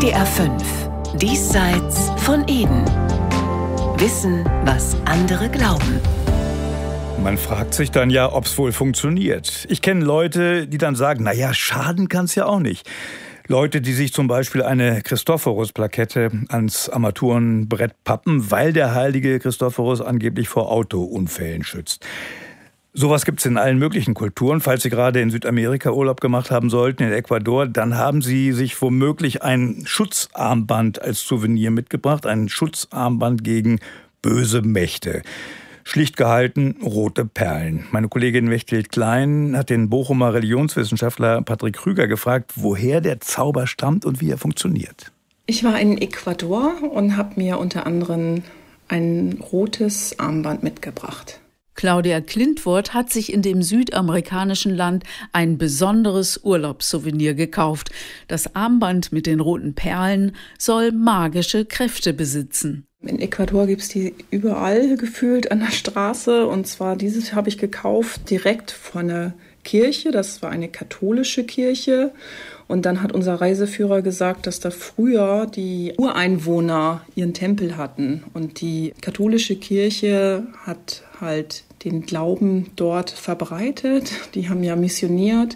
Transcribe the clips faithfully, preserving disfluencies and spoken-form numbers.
D R fünf. Diesseits von Eden. Wissen, was andere glauben. Man fragt sich dann ja, ob es wohl funktioniert. Ich kenne Leute, die dann sagen, naja, schaden kann es ja auch nicht. Leute, die sich zum Beispiel eine Christophorus-Plakette ans Armaturenbrett pappen, weil der heilige Christophorus angeblich vor Autounfällen schützt. Sowas gibt es in allen möglichen Kulturen. Falls Sie gerade in Südamerika Urlaub gemacht haben sollten, in Ecuador, dann haben Sie sich womöglich ein Schutzarmband als Souvenir mitgebracht. Ein Schutzarmband gegen böse Mächte. Schlicht gehalten, rote Perlen. Meine Kollegin Mechthild Klein hat den Bochumer Religionswissenschaftler Patrick Krüger gefragt, woher der Zauber stammt und wie er funktioniert. Ich war in Ecuador und habe mir unter anderem ein rotes Armband mitgebracht. Claudia Klintworth hat sich in dem südamerikanischen Land ein besonderes Urlaubssouvenir gekauft. Das Armband mit den roten Perlen soll magische Kräfte besitzen. In Ecuador gibt es die überall gefühlt an der Straße. Und zwar dieses habe ich gekauft direkt von der Kirche. Das war eine katholische Kirche. Und dann hat unser Reiseführer gesagt, dass da früher die Ureinwohner ihren Tempel hatten. Und die katholische Kirche hat halt den Glauben dort verbreitet. Die haben ja missioniert,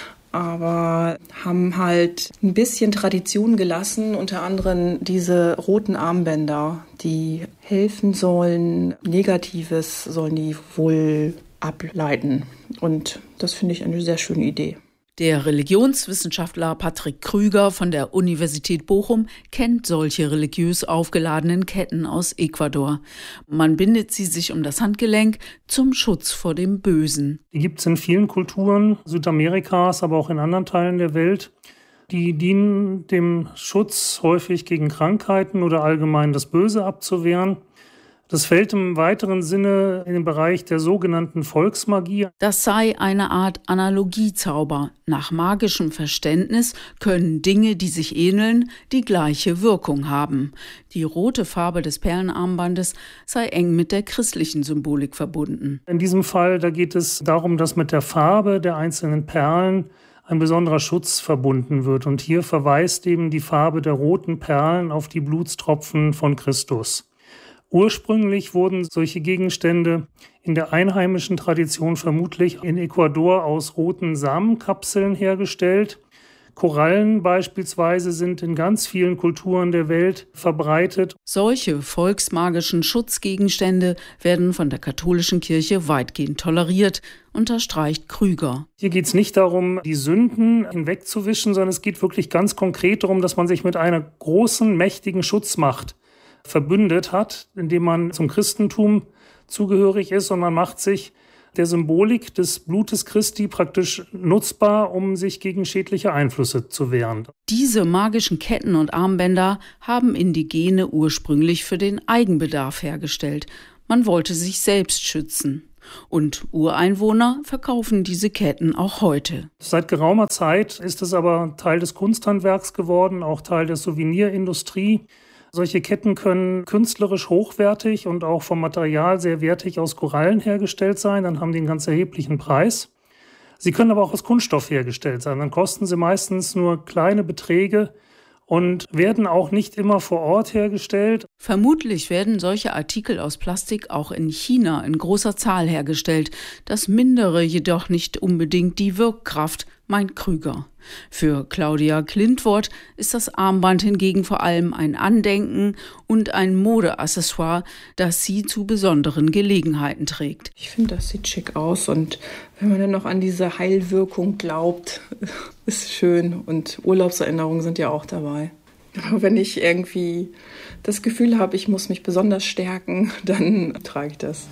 aber haben halt ein bisschen Tradition gelassen, unter anderem diese roten Armbänder, die helfen sollen, Negatives sollen die wohl ableiten. Und das finde ich eine sehr schöne Idee. Der Religionswissenschaftler Patrick Krüger von der Universität Bochum kennt solche religiös aufgeladenen Ketten aus Ecuador. Man bindet sie sich um das Handgelenk zum Schutz vor dem Bösen. Die gibt es in vielen Kulturen Südamerikas, aber auch in anderen Teilen der Welt. Die dienen dem Schutz häufig gegen Krankheiten oder allgemein das Böse abzuwehren. Das fällt im weiteren Sinne in den Bereich der sogenannten Volksmagie. Das sei eine Art Analogiezauber. Nach magischem Verständnis können Dinge, die sich ähneln, die gleiche Wirkung haben. Die rote Farbe des Perlenarmbandes sei eng mit der christlichen Symbolik verbunden. In diesem Fall, da geht es darum, dass mit der Farbe der einzelnen Perlen ein besonderer Schutz verbunden wird. Und hier verweist eben die Farbe der roten Perlen auf die Blutstropfen von Christus. Ursprünglich wurden solche Gegenstände in der einheimischen Tradition vermutlich in Ecuador aus roten Samenkapseln hergestellt. Korallen beispielsweise sind in ganz vielen Kulturen der Welt verbreitet. Solche volksmagischen Schutzgegenstände werden von der katholischen Kirche weitgehend toleriert, unterstreicht Krüger. Hier geht es nicht darum, die Sünden hinwegzuwischen, sondern es geht wirklich ganz konkret darum, dass man sich mit einer großen, mächtigen Schutzmacht verbündet hat, indem man zum Christentum zugehörig ist, und man macht sich der Symbolik des Blutes Christi praktisch nutzbar, um sich gegen schädliche Einflüsse zu wehren. Diese magischen Ketten und Armbänder haben Indigene ursprünglich für den Eigenbedarf hergestellt. Man wollte sich selbst schützen. Und Ureinwohner verkaufen diese Ketten auch heute. Seit geraumer Zeit ist es aber Teil des Kunsthandwerks geworden, auch Teil der Souvenirindustrie. Solche Ketten können künstlerisch hochwertig und auch vom Material sehr wertig aus Korallen hergestellt sein. Dann haben die einen ganz erheblichen Preis. Sie können aber auch aus Kunststoff hergestellt sein. Dann kosten sie meistens nur kleine Beträge und werden auch nicht immer vor Ort hergestellt. Vermutlich werden solche Artikel aus Plastik auch in China in großer Zahl hergestellt. Das mindere jedoch nicht unbedingt die Wirkkraft, meint Krüger. Für Claudia Klintworth ist das Armband hingegen vor allem ein Andenken und ein Modeaccessoire, das sie zu besonderen Gelegenheiten trägt. Ich finde, das sieht schick aus, und wenn man dann noch an diese Heilwirkung glaubt, ist schön, und Urlaubserinnerungen sind ja auch dabei. Aber wenn ich irgendwie das Gefühl habe, ich muss mich besonders stärken, dann trage ich das.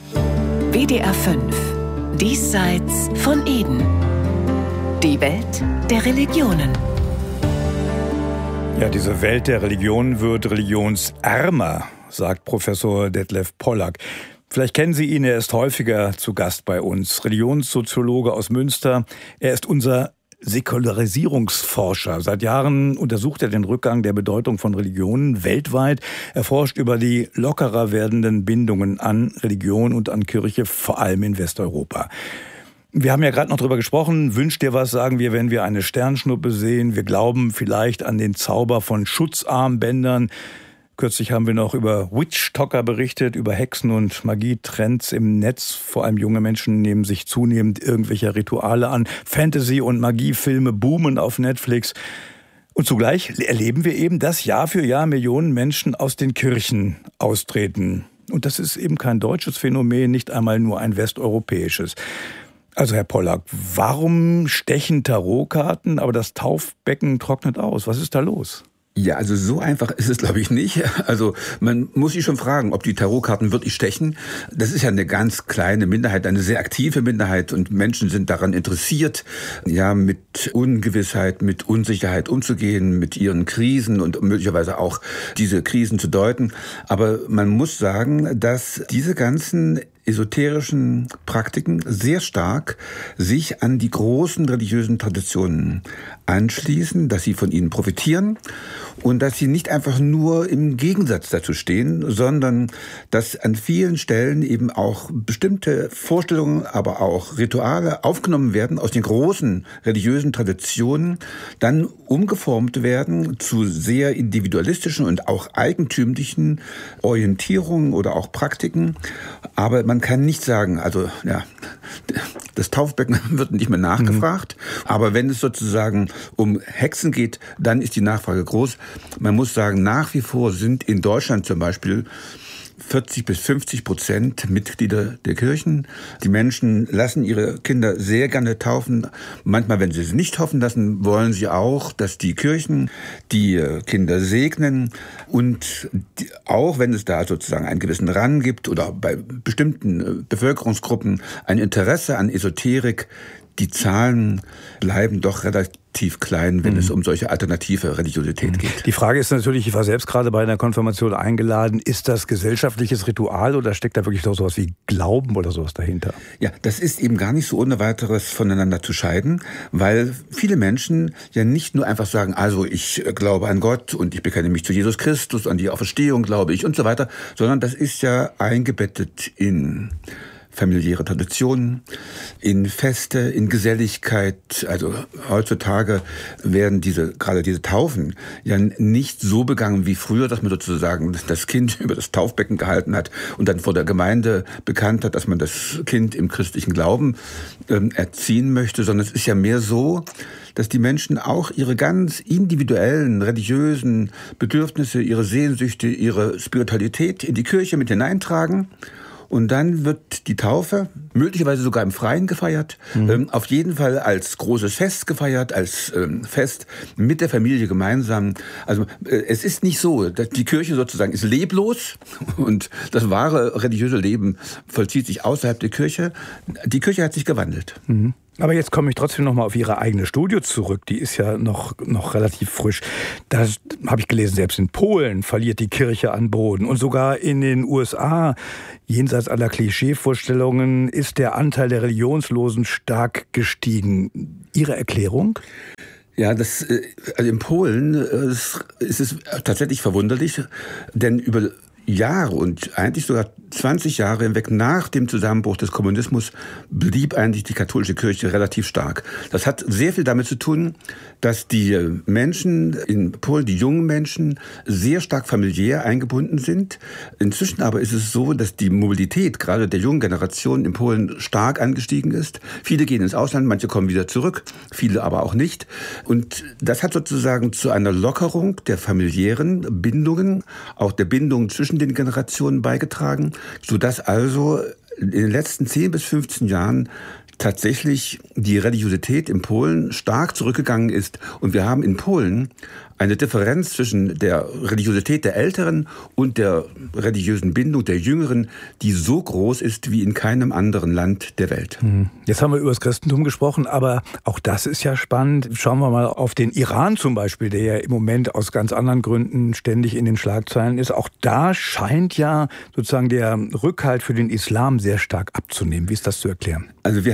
W D R fünf. Diesseits von Eden. Die Welt der Religionen. Ja, diese Welt der Religionen wird religionsärmer, sagt Professor Detlef Pollack. Vielleicht kennen Sie ihn, er ist häufiger zu Gast bei uns. Religionssoziologe aus Münster. Er ist unser Säkularisierungsforscher. Seit Jahren untersucht er den Rückgang der Bedeutung von Religionen weltweit. Er forscht über die lockerer werdenden Bindungen an Religion und an Kirche, vor allem in Westeuropa. Wir haben ja gerade noch drüber gesprochen. Wünsch dir was, sagen wir, wenn wir eine Sternschnuppe sehen. Wir glauben vielleicht an den Zauber von Schutzarmbändern. Kürzlich haben wir noch über Witch-Talker berichtet, über Hexen- und Magietrends im Netz. Vor allem junge Menschen nehmen sich zunehmend irgendwelcher Rituale an. Fantasy- und Magiefilme boomen auf Netflix. Und zugleich erleben wir eben, dass Jahr für Jahr Millionen Menschen aus den Kirchen austreten. Und das ist eben kein deutsches Phänomen, nicht einmal nur ein westeuropäisches. Also Herr Pollack, warum stechen Tarotkarten, aber das Taufbecken trocknet aus? Was ist da los? Ja, also so einfach ist es, glaube ich, nicht. Also man muss sich schon fragen, ob die Tarotkarten wirklich stechen. Das ist ja eine ganz kleine Minderheit, eine sehr aktive Minderheit, und Menschen sind daran interessiert, ja, mit Ungewissheit, mit Unsicherheit umzugehen, mit ihren Krisen und möglicherweise auch diese Krisen zu deuten. Aber man muss sagen, dass diese ganzen esoterischen Praktiken sehr stark sich an die großen religiösen Traditionen anschließen, dass sie von ihnen profitieren und dass sie nicht einfach nur im Gegensatz dazu stehen, sondern dass an vielen Stellen eben auch bestimmte Vorstellungen, aber auch Rituale aufgenommen werden aus den großen religiösen Traditionen, dann umgeformt werden zu sehr individualistischen und auch eigentümlichen Orientierungen oder auch Praktiken. Aber man kann nicht sagen, also ja, das Taufbecken wird nicht mehr nachgefragt, mhm. aber wenn es sozusagen um Hexen geht, dann ist die Nachfrage groß. Man muss sagen, nach wie vor sind in Deutschland zum Beispiel vierzig bis fünfzig Prozent Mitglieder der Kirchen. Die Menschen lassen ihre Kinder sehr gerne taufen. Manchmal, wenn sie es nicht taufen lassen, wollen sie auch, dass die Kirchen die Kinder segnen. Und die, auch wenn es da sozusagen einen gewissen Rang gibt oder bei bestimmten Bevölkerungsgruppen ein Interesse an Esoterik, die Zahlen bleiben doch relativ klein, wenn mhm. es um solche alternative Religiosität geht. Die Frage ist natürlich, ich war selbst gerade bei einer Konfirmation eingeladen, ist das gesellschaftliches Ritual oder steckt da wirklich doch sowas wie Glauben oder sowas dahinter? Ja, das ist eben gar nicht so ohne weiteres voneinander zu scheiden, weil viele Menschen ja nicht nur einfach sagen, also ich glaube an Gott und ich bekenne mich zu Jesus Christus, an die Auferstehung glaube ich und so weiter, sondern das ist ja eingebettet in familiäre Traditionen, in Feste, in Geselligkeit. Also heutzutage werden diese, gerade diese Taufen ja nicht so begangen wie früher, dass man sozusagen das Kind über das Taufbecken gehalten hat und dann vor der Gemeinde bekannt hat, dass man das Kind im christlichen Glauben ähm, erziehen möchte, sondern es ist ja mehr so, dass die Menschen auch ihre ganz individuellen, religiösen Bedürfnisse, ihre Sehnsüchte, ihre Spiritualität in die Kirche mit hineintragen. Und dann wird die Taufe möglicherweise sogar im Freien gefeiert, mhm. ähm, auf jeden Fall als großes Fest gefeiert, als ähm, Fest mit der Familie gemeinsam. Also äh, es ist nicht so, dass die Kirche sozusagen ist leblos und das wahre religiöse Leben vollzieht sich außerhalb der Kirche. Die Kirche hat sich gewandelt. Mhm. Aber jetzt komme ich trotzdem noch mal auf Ihre eigene Studie zurück. Die ist ja noch, noch relativ frisch. Da habe ich gelesen, selbst in Polen verliert die Kirche an Boden. Und sogar in den U S A, jenseits aller Klischeevorstellungen, ist der Anteil der Religionslosen stark gestiegen. Ihre Erklärung? Ja, das, also in Polen ist es tatsächlich verwunderlich, denn über Jahre und eigentlich sogar zwanzig Jahre hinweg nach dem Zusammenbruch des Kommunismus blieb eigentlich die katholische Kirche relativ stark. Das hat sehr viel damit zu tun, dass die Menschen in Polen, die jungen Menschen, sehr stark familiär eingebunden sind. Inzwischen aber ist es so, dass die Mobilität gerade der jungen Generation in Polen stark angestiegen ist. Viele gehen ins Ausland, manche kommen wieder zurück, viele aber auch nicht. Und das hat sozusagen zu einer Lockerung der familiären Bindungen, auch der Bindungen zwischen den Generationen beigetragen, sodass also in den letzten zehn bis fünfzehn Jahren tatsächlich die Religiosität in Polen stark zurückgegangen ist. Und wir haben in Polen eine Differenz zwischen der Religiosität der Älteren und der religiösen Bindung der Jüngeren, die so groß ist wie in keinem anderen Land der Welt. Jetzt haben wir über das Christentum gesprochen, aber auch das ist ja spannend. Schauen wir mal auf den Iran zum Beispiel, der ja im Moment aus ganz anderen Gründen ständig in den Schlagzeilen ist. Auch da scheint ja sozusagen der Rückhalt für den Islam sehr stark abzunehmen. Wie ist das zu erklären? Also wir haben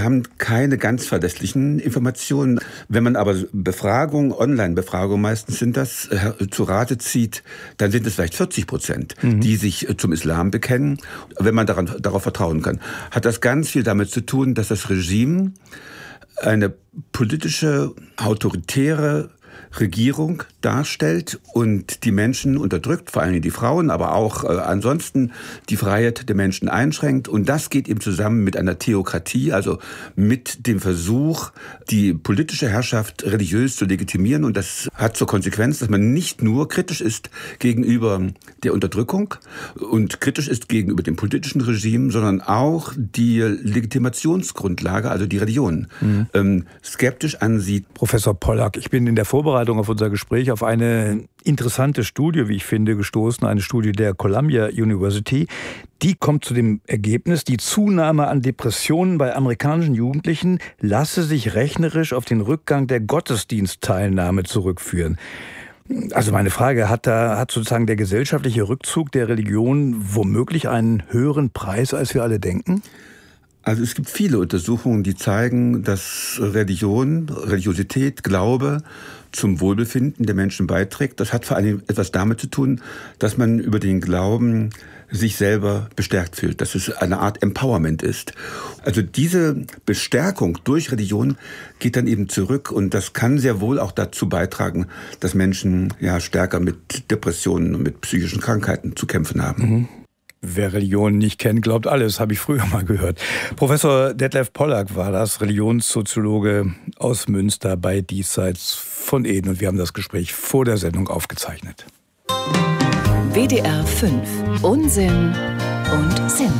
haben keine ganz verlässlichen Informationen. Wenn man aber Befragungen, Online-Befragungen meistens sind das, äh, zu Rate zieht, dann sind es vielleicht vierzig Prozent, mhm. die sich äh, zum Islam bekennen, wenn man daran, darauf vertrauen kann. Hat das ganz viel damit zu tun, dass das Regime eine politische, autoritäre Regierung darstellt und die Menschen unterdrückt, vor allem die Frauen, aber auch äh, ansonsten die Freiheit der Menschen einschränkt. Und das geht eben zusammen mit einer Theokratie, also mit dem Versuch, die politische Herrschaft religiös zu legitimieren. Und das hat zur Konsequenz, dass man nicht nur kritisch ist gegenüber der Unterdrückung und kritisch ist gegenüber dem politischen Regime, sondern auch die Legitimationsgrundlage, also die Religion, mhm. ähm, skeptisch ansieht. Professor Pollack, ich bin in der Vorbereitung auf unser Gespräch auf eine interessante Studie, wie ich finde, gestoßen, eine Studie der Columbia University. Die kommt zu dem Ergebnis, die Zunahme an Depressionen bei amerikanischen Jugendlichen lasse sich rechnerisch auf den Rückgang der Gottesdienstteilnahme zurückführen. Also meine Frage, hat da hat sozusagen der gesellschaftliche Rückzug der Religion womöglich einen höheren Preis, als wir alle denken? Also es gibt viele Untersuchungen, die zeigen, dass Religion, Religiosität, Glaube zum Wohlbefinden der Menschen beiträgt. Das hat vor allem etwas damit zu tun, dass man über den Glauben sich selber bestärkt fühlt, dass es eine Art Empowerment ist. Also diese Bestärkung durch Religion geht dann eben zurück und das kann sehr wohl auch dazu beitragen, dass Menschen ja stärker mit Depressionen und mit psychischen Krankheiten zu kämpfen haben. Mhm. Wer Religion nicht kennt, glaubt alles, habe ich früher mal gehört. Professor Detlef Pollack war das, Religionssoziologe aus Münster bei Diesseits von Eden. Und wir haben das Gespräch vor der Sendung aufgezeichnet. W D R fünf. Unsinn und Sinn.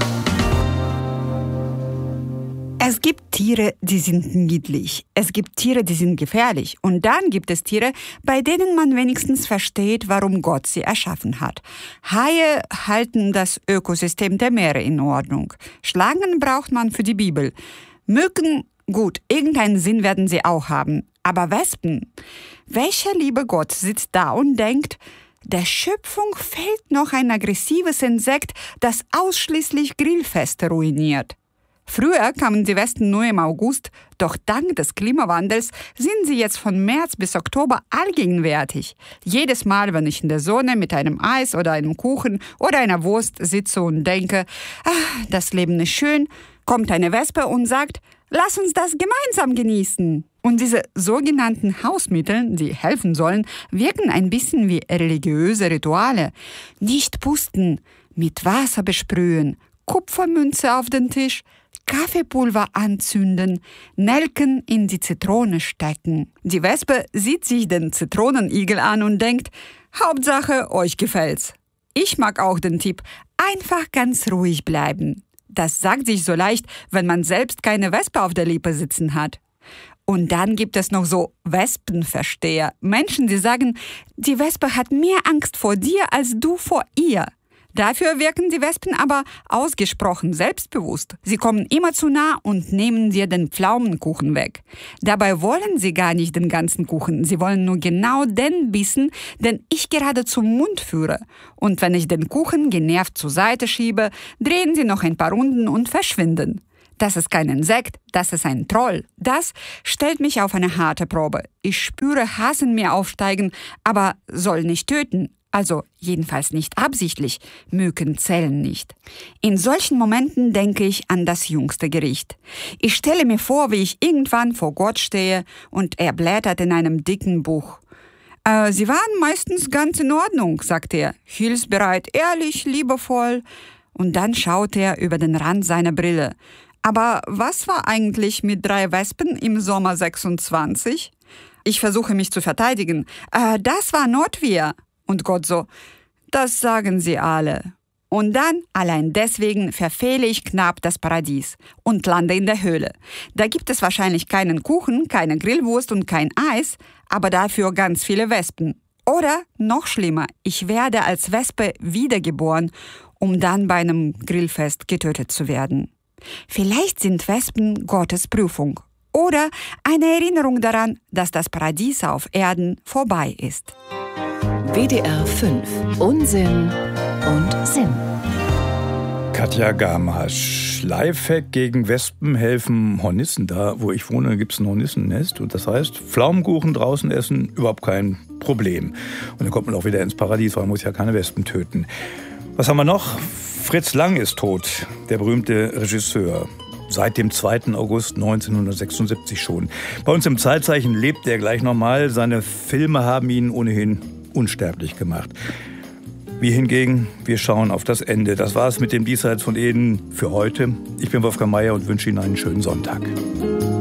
Es gibt Tiere, die sind niedlich. Es gibt Tiere, die sind gefährlich. Und dann gibt es Tiere, bei denen man wenigstens versteht, warum Gott sie erschaffen hat. Haie halten das Ökosystem der Meere in Ordnung. Schlangen braucht man für die Bibel. Mücken, gut, irgendeinen Sinn werden sie auch haben. Aber Wespen? Welcher liebe Gott sitzt da und denkt, der Schöpfung fehlt noch ein aggressives Insekt, das ausschließlich Grillfeste ruiniert? Früher kamen die Wespen nur im August, doch dank des Klimawandels sind sie jetzt von März bis Oktober allgegenwärtig. Jedes Mal, wenn ich in der Sonne mit einem Eis oder einem Kuchen oder einer Wurst sitze und denke, ach, das Leben ist schön, kommt eine Wespe und sagt, lass uns das gemeinsam genießen. Und diese sogenannten Hausmittel, die helfen sollen, wirken ein bisschen wie religiöse Rituale. Nicht pusten, mit Wasser besprühen, Kupfermünze auf den Tisch, Kaffeepulver anzünden, Nelken in die Zitrone stecken. Die Wespe sieht sich den Zitronenigel an und denkt, Hauptsache, euch gefällt's. Ich mag auch den Tipp, einfach ganz ruhig bleiben. Das sagt sich so leicht, wenn man selbst keine Wespe auf der Lippe sitzen hat. Und dann gibt es noch so Wespenversteher. Menschen, die sagen, die Wespe hat mehr Angst vor dir als du vor ihr. Dafür wirken die Wespen aber ausgesprochen selbstbewusst. Sie kommen immer zu nah und nehmen dir den Pflaumenkuchen weg. Dabei wollen sie gar nicht den ganzen Kuchen. Sie wollen nur genau den Bissen, den ich gerade zum Mund führe. Und wenn ich den Kuchen genervt zur Seite schiebe, drehen sie noch ein paar Runden und verschwinden. Das ist kein Insekt, das ist ein Troll. Das stellt mich auf eine harte Probe. Ich spüre Hass in mir aufsteigen, aber soll nicht töten. Also jedenfalls nicht absichtlich. Mücken zählen nicht. In solchen Momenten denke ich an das jüngste Gericht. Ich stelle mir vor, wie ich irgendwann vor Gott stehe und er blättert in einem dicken Buch. Äh, Sie waren meistens ganz in Ordnung, sagt er. Hilfsbereit, ehrlich, liebevoll. Und dann schaut er über den Rand seiner Brille. Aber was war eigentlich mit drei Wespen im Sommer sechsundzwanzig? Ich versuche mich zu verteidigen. Äh, das war Notwehr. Und Gott so, das sagen sie alle. Und dann, allein deswegen, verfehle ich knapp das Paradies und lande in der Höhle. Da gibt es wahrscheinlich keinen Kuchen, keine Grillwurst und kein Eis, aber dafür ganz viele Wespen. Oder, noch schlimmer, ich werde als Wespe wiedergeboren, um dann bei einem Grillfest getötet zu werden. Vielleicht sind Wespen Gottes Prüfung. Oder eine Erinnerung daran, dass das Paradies auf Erden vorbei ist. W D R fünf. Unsinn und Sinn. Katja Gamasch. Lifehack gegen Wespen helfen Hornissen. Da, wo ich wohne, gibt es ein Hornissennest. Und das heißt, Pflaumenkuchen draußen essen, überhaupt kein Problem. Und dann kommt man auch wieder ins Paradies, weil man muss ja keine Wespen töten. Was haben wir noch? Fritz Lang ist tot, der berühmte Regisseur. Seit dem zweiten August neunzehnhundertsechsundsiebzig schon. Bei uns im Zeitzeichen lebt er gleich nochmal. Seine Filme haben ihn ohnehin unsterblich gemacht. Wir hingegen, wir schauen auf das Ende. Das war's mit dem Diesseits von Eden für heute. Ich bin Wolfgang Meier und wünsche Ihnen einen schönen Sonntag.